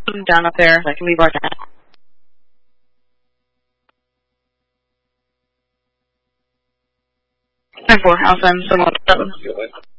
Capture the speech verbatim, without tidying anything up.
down up there, like leave our dad. I'm four house, I'm somewhat seven.